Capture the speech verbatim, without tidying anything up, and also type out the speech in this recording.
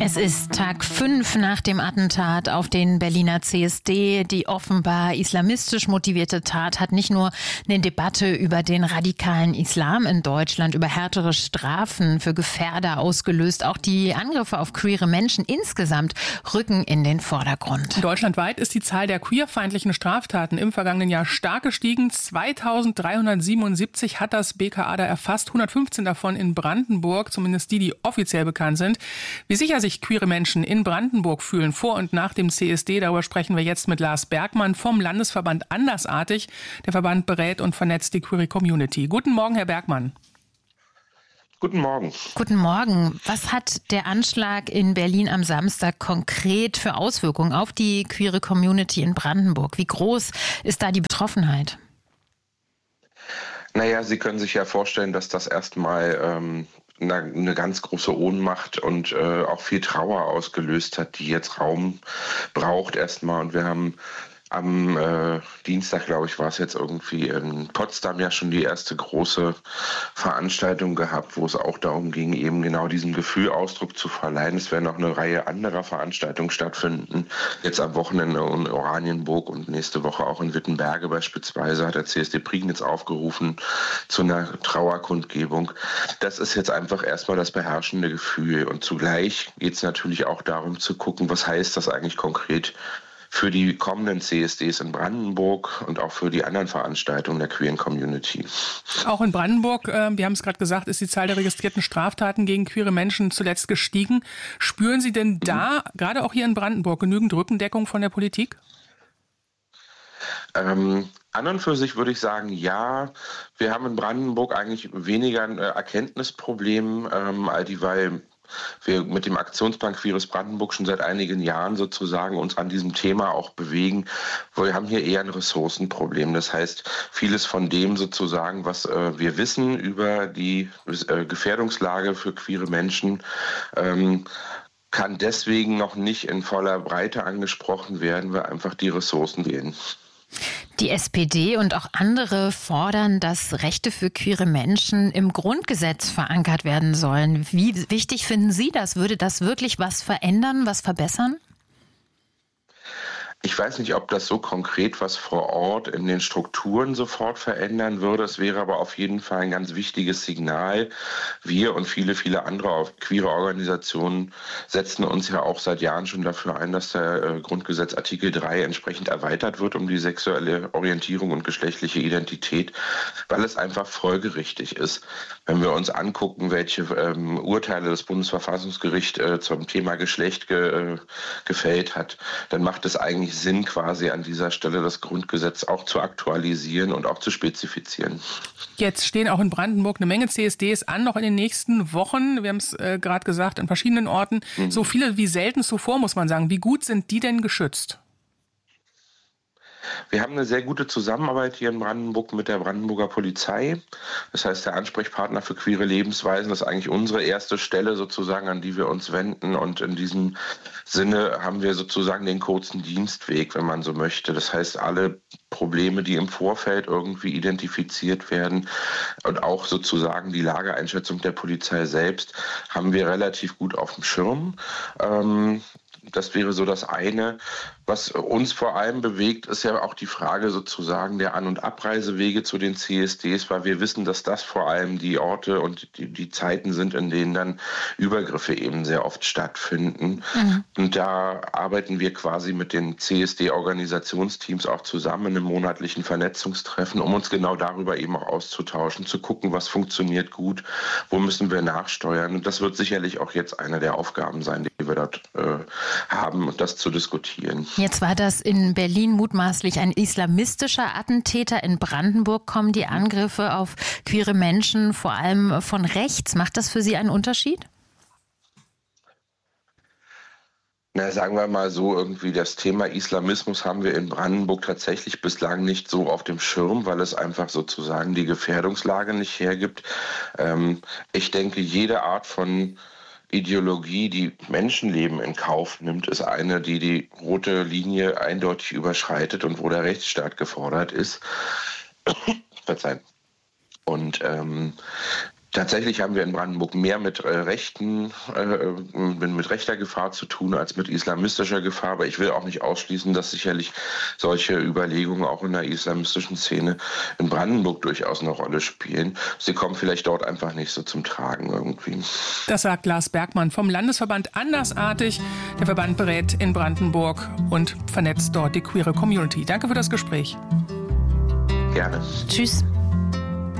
Es ist Tag fünf nach dem Attentat auf den Berliner C S D. Die offenbar islamistisch motivierte Tat hat nicht nur eine Debatte über den radikalen Islam in Deutschland, über härtere Strafen für Gefährder ausgelöst. Auch die Angriffe auf queere Menschen insgesamt rücken in den Vordergrund. Deutschlandweit ist die Zahl der queerfeindlichen Straftaten im vergangenen Jahr stark gestiegen. zweitausenddreihundertsiebenundsiebzig hat das B K A da erfasst, hundertfünfzehn davon in Brandenburg, zumindest die, die offiziell bekannt sind. Wie sicher sich queere Menschen in Brandenburg fühlen vor und nach dem C S D, darüber sprechen wir jetzt mit Lars Bergmann vom Landesverband Andersartig. Der Verband berät und vernetzt die queere Community. Guten Morgen, Herr Bergmann. Guten Morgen. Guten Morgen. Was hat der Anschlag in Berlin am Samstag konkret für Auswirkungen auf die queere Community in Brandenburg? Wie groß ist da die Betroffenheit? Naja, Sie können sich ja vorstellen, dass das erstmal ähm, eine, eine ganz große Ohnmacht und äh, auch viel Trauer ausgelöst hat, die jetzt Raum braucht erstmal. Und wir haben am äh, Dienstag, glaube ich, war es jetzt irgendwie in Potsdam ja schon die erste große Veranstaltung gehabt, wo es auch darum ging, eben genau diesem Gefühl Ausdruck zu verleihen. Es werden noch eine Reihe anderer Veranstaltungen stattfinden. Jetzt am Wochenende in Oranienburg und nächste Woche auch in Wittenberge beispielsweise hat der C S D Prignitz aufgerufen zu einer Trauerkundgebung. Das ist jetzt einfach erstmal das beherrschende Gefühl. Und zugleich geht es natürlich auch darum zu gucken, was heißt das eigentlich konkret für die kommenden C S Ds in Brandenburg und auch für die anderen Veranstaltungen der queeren Community. Auch in Brandenburg, äh, wir haben es gerade gesagt, ist die Zahl der registrierten Straftaten gegen queere Menschen zuletzt gestiegen. Spüren Sie denn da, mhm. gerade auch hier in Brandenburg, genügend Rückendeckung von der Politik? Ähm, an und für sich würde ich sagen, ja. Wir haben in Brandenburg eigentlich weniger ein äh, Erkenntnisproblem, ähm, all die, weil wir mit dem Aktionsplan Queeres Brandenburg schon seit einigen Jahren sozusagen uns an diesem Thema auch bewegen. Wir haben hier eher ein Ressourcenproblem. Das heißt, vieles von dem sozusagen, was äh, wir wissen über die äh, Gefährdungslage für queere Menschen, ähm, kann deswegen noch nicht in voller Breite angesprochen werden, weil einfach die Ressourcen fehlen. Die S P D und auch andere fordern, dass Rechte für queere Menschen im Grundgesetz verankert werden sollen. Wie wichtig finden Sie das? Würde das wirklich was verändern, was verbessern? Ich weiß nicht, ob das so konkret was vor Ort in den Strukturen sofort verändern würde. Es wäre aber auf jeden Fall ein ganz wichtiges Signal. Wir und viele, viele andere queere Organisationen setzen uns ja auch seit Jahren schon dafür ein, dass der äh, Grundgesetz Artikel drei entsprechend erweitert wird um die sexuelle Orientierung und geschlechtliche Identität, weil es einfach folgerichtig ist. Wenn wir uns angucken, welche ähm, Urteile das Bundesverfassungsgericht äh, zum Thema Geschlecht ge, äh, gefällt hat, dann macht es eigentlich Sinn, quasi an dieser Stelle das Grundgesetz auch zu aktualisieren und auch zu spezifizieren. Jetzt stehen auch in Brandenburg eine Menge C S Ds an, noch in den nächsten Wochen. Wir haben es äh, gerade gesagt, an verschiedenen Orten. Mhm. So viele wie selten zuvor, muss man sagen. Wie gut sind die denn geschützt? Wir haben eine sehr gute Zusammenarbeit hier in Brandenburg mit der Brandenburger Polizei. Das heißt, der Ansprechpartner für queere Lebensweisen ist eigentlich unsere erste Stelle sozusagen, an die wir uns wenden. Und in diesem Sinne haben wir sozusagen den kurzen Dienstweg, wenn man so möchte. Das heißt, alle Probleme, die im Vorfeld irgendwie identifiziert werden und auch sozusagen die Lageeinschätzung der Polizei selbst, haben wir relativ gut auf dem Schirm. Ähm, Das wäre so das eine. Was uns vor allem bewegt, ist ja auch die Frage sozusagen der An- und Abreisewege zu den C S Ds, weil wir wissen, dass das vor allem die Orte und die, die Zeiten sind, in denen dann Übergriffe eben sehr oft stattfinden. Mhm. Und da arbeiten wir quasi mit den C S D-Organisationsteams auch zusammen in einem monatlichen Vernetzungstreffen, um uns genau darüber eben auch auszutauschen, zu gucken, was funktioniert gut, wo müssen wir nachsteuern. Und das wird sicherlich auch jetzt eine der Aufgaben sein, die wir dort äh, haben, und das zu diskutieren. Jetzt war das in Berlin mutmaßlich ein islamistischer Attentäter. In Brandenburg kommen die Angriffe auf queere Menschen vor allem von rechts. Macht das für Sie einen Unterschied? Na, sagen wir mal so, irgendwie das Thema Islamismus haben wir in Brandenburg tatsächlich bislang nicht so auf dem Schirm, weil es einfach sozusagen die Gefährdungslage nicht hergibt. Ähm, ich denke, jede Art von Ideologie, die Menschenleben in Kauf nimmt, ist eine, die die rote Linie eindeutig überschreitet und wo der Rechtsstaat gefordert ist. Verzeihen. Und ähm, Tatsächlich haben wir in Brandenburg mehr mit äh, rechten, äh, mit rechter Gefahr zu tun als mit islamistischer Gefahr. Aber ich will auch nicht ausschließen, dass sicherlich solche Überlegungen auch in der islamistischen Szene in Brandenburg durchaus eine Rolle spielen. Sie kommen vielleicht dort einfach nicht so zum Tragen irgendwie. Das sagt Lars Bergmann vom Landesverband Andersartig. Der Verband berät in Brandenburg und vernetzt dort die queere Community. Danke für das Gespräch. Gerne. Tschüss.